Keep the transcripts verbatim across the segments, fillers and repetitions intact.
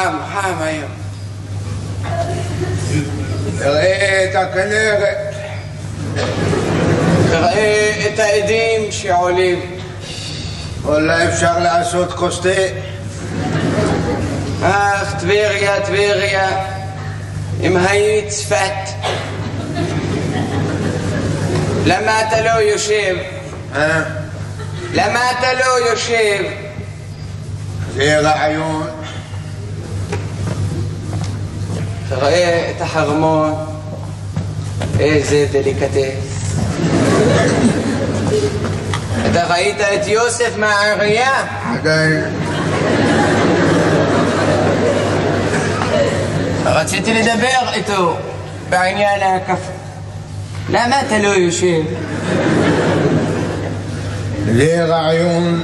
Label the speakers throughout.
Speaker 1: חם, חם היום. תראה את הכנרת, תראה את העדים שעולים. אולי אפשר לעשות כוס תה. אך טבריה, טבריה, אם היית צפת, למה אתה לא יושב? אה? למה אתה לא יושב? זה רעיון. תראה את החרמון, איזה דליקטס. אתה ראית את יוסף מהעירייה? עדיין. רציתי לדבר איתו בעניין הקפה. למה אתה לא יושב? זה רעיון.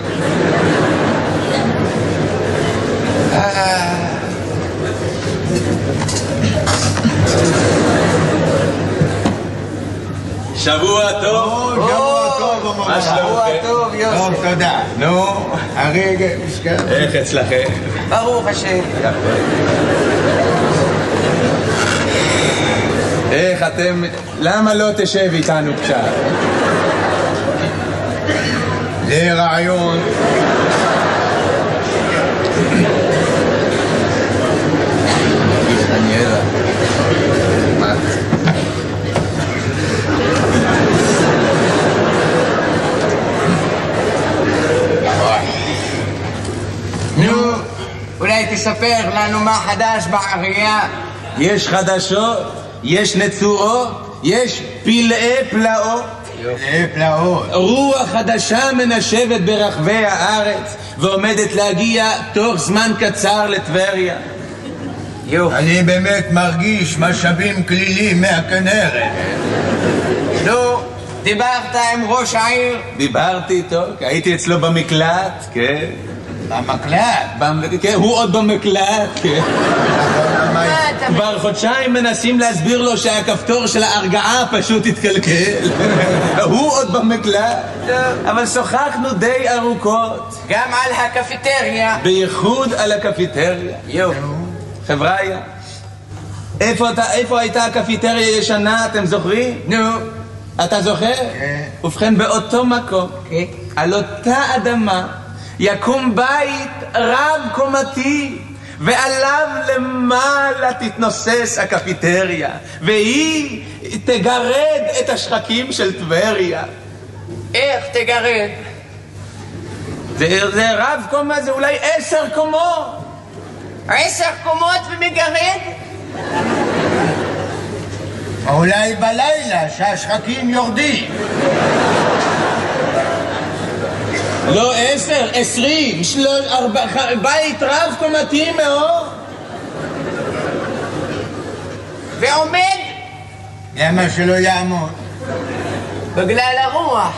Speaker 2: שבוע טוב.
Speaker 1: שבוע טוב.
Speaker 2: מה שלומכם?
Speaker 1: שבוע טוב, יוסף.
Speaker 2: טוב, תודה. נו,
Speaker 1: הרגע, מסכן.
Speaker 2: איך אצלכם?
Speaker 1: ברוך השם.
Speaker 2: איך אתם... למה לא תשב איתנו פשט?
Speaker 1: זה רעיון. נו, אולי תספר לנו מה חדש בעירייה.
Speaker 2: יש חדשות, יש נצורות, יש פלאי פלאות.
Speaker 1: פלאי פלאות.
Speaker 2: רוח חדשה מנשבת ברחבי הארץ ועומדת להגיע תוך זמן קצר לטבריה.
Speaker 1: אני באמת מרגיש משאבים כלילים מהכנרת. נו, דיברת עם ראש העיר?
Speaker 2: דיברתי איתו, הייתי אצלו במקלט, כן.
Speaker 1: במקלט?
Speaker 2: כן, הוא עוד במקלט, כן. כבר חודשיים מנסים להסביר לו שהכפתור של ההרגעה פשוט התקלקל. הוא עוד במקלט, אבל שוחחנו די ארוכות.
Speaker 1: גם על הקפיטריה.
Speaker 2: בייחוד על הקפיטריה.
Speaker 1: יו.
Speaker 2: חבריה, איפה, איפה הייתה הקפיטריה ישנה, אתם זוכרים?
Speaker 1: נו.
Speaker 2: אתה זוכר?
Speaker 1: כן.
Speaker 2: ובכן, באותו מקום,
Speaker 1: כן.
Speaker 2: על אותה אדמה, יקום בית רב קומתי, ועליו למעלה תתנוסס הקפיטריה, והיא תגרד את השחקים של טבריה.
Speaker 1: איך תגרד?
Speaker 2: זה, זה רב קומה, זה אולי עשר קומות.
Speaker 1: עשר קומות ומגרד? אולי בלילה שהשחקים יורדים.
Speaker 2: לא עשר, עשרים, שלוש, ארבע, בית רב קומתי מאוד.
Speaker 1: ועומד? למה שלא יעמוד? בגלל הרוח.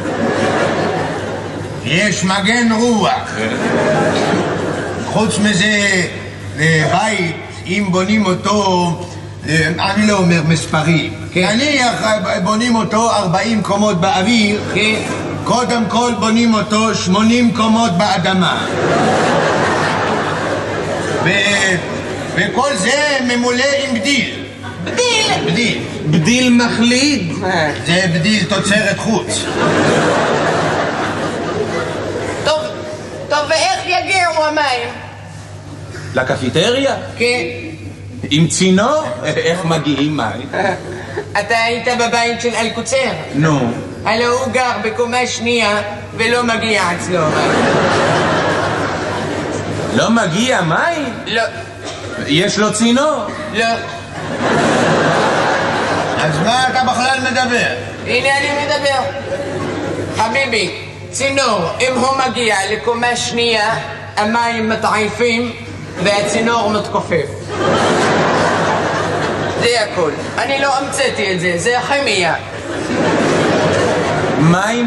Speaker 1: יש מגן רוח. חוץ מזה, בית, אם בונים אותו, אני לא אומר מספרים. נניח בונים אותו ארבעים קומות באוויר, קודם כל בונים אותו שמונים קומות באדמה. וכל זה ממולא עם בדיל. בדיל? בדיל.
Speaker 2: בדיל מחליד?
Speaker 1: זה בדיל תוצרת חוץ. טוב, טוב, ואיך יגיעו המים?
Speaker 2: לקפיטריה?
Speaker 1: כן.
Speaker 2: עם צינור? איך מגיעים מים?
Speaker 1: אתה היית בבית של אלקוצר?
Speaker 2: נו.
Speaker 1: הלא הוא גר בקומה שנייה ולא מגיע אצלו מים.
Speaker 2: לא מגיע מים?
Speaker 1: לא.
Speaker 2: יש לו צינור?
Speaker 1: לא. אז מה אתה בכלל מדבר? הנה אני מדבר. חביבי, צינור, אם הוא מגיע לקומה שנייה, המים מתעייפים והצינור מתכופף. זה הכל. אני לא המצאתי את זה, זה הכימיה.
Speaker 2: מים